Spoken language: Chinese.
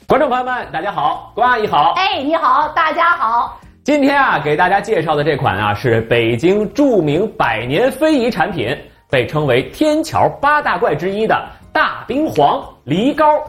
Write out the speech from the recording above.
观众朋友们，大家好，关阿姨好。 哎，你好，大家好。 今天啊，给大家介绍的这款啊，是北京著名百年非遗产品，被称为天桥8大怪之一的大冰黄梨膏